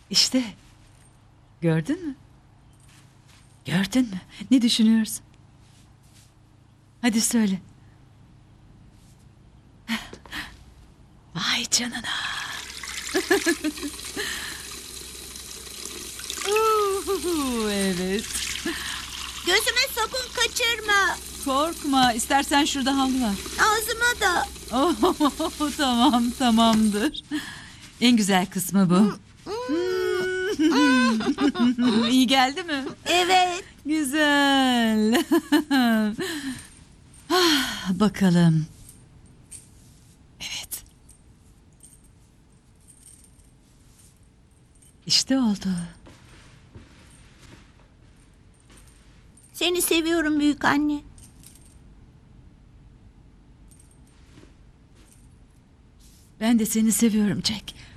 İşte gördün mü? Gördün mü? Ne düşünüyorsun? Hadi söyle. Vay canına. Evet. Gözüme sakın kaçırma. Korkma. İstersen şurada havlu var. Ağzıma da. Oh, tamam, tamamdır. En güzel kısmı bu. İyi geldi mi? Evet. Güzel. Bakalım. Evet. İşte oldu. Seni seviyorum büyük anne. Ben de seni seviyorum Jack.